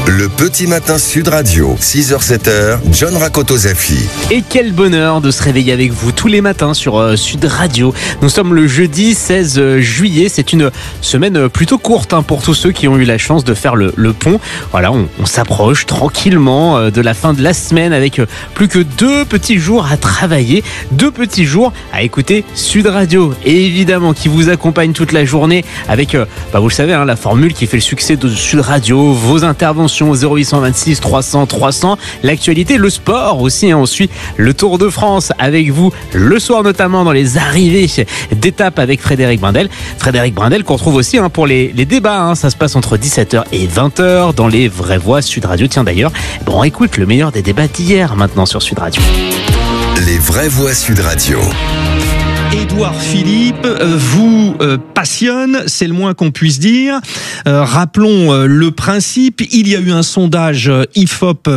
Le petit matin Sud Radio, 6h-7h, John Rakoto-Zafi. Et quel bonheur de se réveiller avec vous tous les matins sur Sud Radio. Nous sommes le jeudi 16 juillet. C'est une semaine plutôt courte pour tous ceux qui ont eu la chance de faire le pont. Voilà, on s'approche tranquillement de la fin de la semaine avec plus que 2 petits jours à travailler, 2 petits jours à écouter Sud Radio. Et évidemment, qui vous accompagne toute la journée avec, vous le savez, la formule qui fait le succès de Sud Radio, vos interventions 0826 300 300, l'actualité, le sport aussi. On suit le Tour de France avec vous le soir, notamment dans les arrivées d'étape avec Frédéric Brindel. Frédéric Brindel qu'on retrouve aussi pour les débats. Ça se passe entre 17h et 20h dans les Vraies Voix Sud Radio. Tiens d'ailleurs, on écoute le meilleur des débats d'hier maintenant sur Sud Radio. Les Vraies Voix Sud Radio. Édouard Philippe vous passionne, c'est le moins qu'on puisse dire. Rappelons le principe. Il y a eu un sondage IFOP,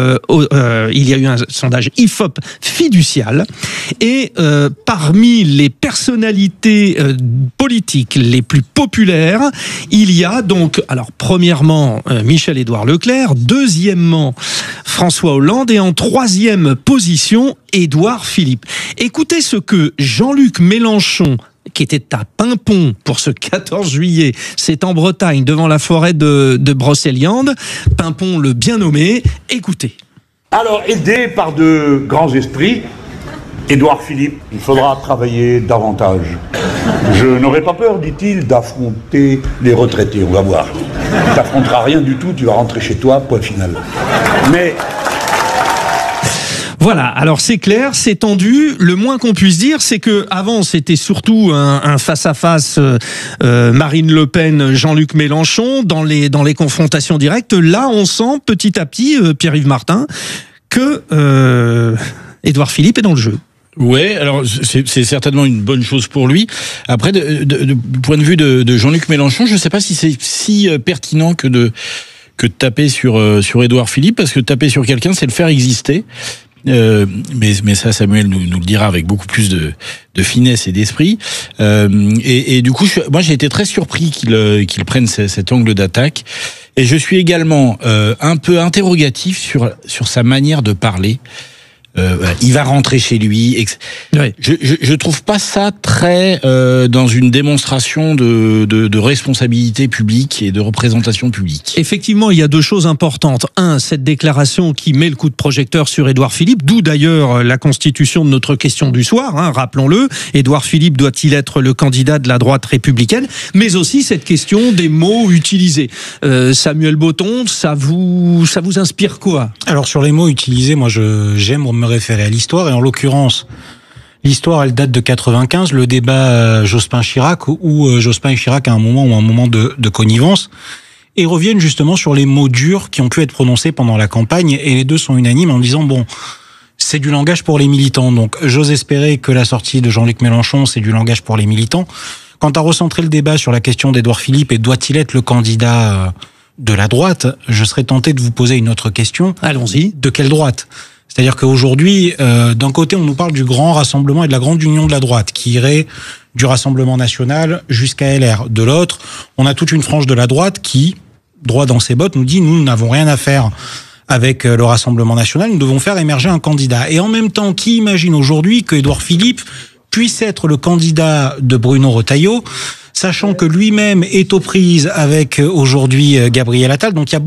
fiducial, et parmi les personnalités politiques les plus populaires, il y a donc, premièrement Michel-Édouard Leclerc, deuxièmement François Hollande et en troisième position Édouard Philippe. Écoutez ce que Jean-Luc Mélenchon, qui était à Paimpont pour ce 14 juillet, c'est en Bretagne, devant la forêt de Brocéliande, Paimpont le bien nommé, écoutez. Alors, aidé par de grands esprits, Édouard Philippe, il faudra travailler davantage. Je n'aurai pas peur, dit-il, d'affronter les retraités, on va voir. Tu n'affronteras rien du tout, tu vas rentrer chez toi, point final. Mais... Voilà, alors c'est clair, c'est tendu. Le moins qu'on puisse dire, c'est que avant c'était surtout un face-à-face Marine Le Pen, Jean-Luc Mélenchon dans les confrontations directes. Là, on sent petit à petit, Pierre-Yves Martin, que Édouard Philippe est dans le jeu. Ouais, alors c'est certainement une bonne chose pour lui. Après, du point de vue de Jean-Luc Mélenchon, je ne sais pas si c'est si pertinent que de taper sur Édouard Philippe, parce que taper sur quelqu'un, c'est le faire exister. Mais ça, Samuel nous le dira avec beaucoup plus de finesse et d'esprit. Et du coup, moi, j'ai été très surpris qu'il prenne cet angle d'attaque. Et je suis également un peu interrogatif sur sa manière de parler. Il va rentrer chez lui. Ouais. Je trouve pas ça très dans une démonstration de responsabilité publique et de représentation publique. Effectivement, il y a 2 choses importantes. Cette déclaration qui met le coup de projecteur sur Édouard Philippe, d'où d'ailleurs la constitution de notre question du soir, rappelons-le. Édouard Philippe doit-il être le candidat de la droite républicaine? Mais aussi cette question des mots utilisés. Samuel Botton, ça vous inspire quoi? Alors sur les mots utilisés, moi j'aime me référer à l'histoire, et en l'occurrence l'histoire elle date de 95, le débat Jospin-Chirac, où Jospin et Chirac à un moment de connivence, et reviennent justement sur les mots durs qui ont pu être prononcés pendant la campagne, et les deux sont unanimes en disant c'est du langage pour les militants. Donc j'ose espérer que la sortie de Jean-Luc Mélenchon, c'est du langage pour les militants. Quant à recentrer le débat sur la question d'Édouard Philippe et doit-il être le candidat de la droite, je serais tenté de vous poser une autre question. Allons-y. De quelle droite ? C'est-à-dire qu'aujourd'hui, d'un côté, on nous parle du grand rassemblement et de la grande union de la droite, qui irait du Rassemblement national jusqu'à LR. De l'autre, on a toute une frange de la droite qui, droit dans ses bottes, nous dit « nous n'avons rien à faire avec le Rassemblement national, nous devons faire émerger un candidat ». Et en même temps, qui imagine aujourd'hui que Édouard Philippe puisse être le candidat de Bruno Retailleau, sachant que lui-même est aux prises avec aujourd'hui Gabriel Attal. Donc il y a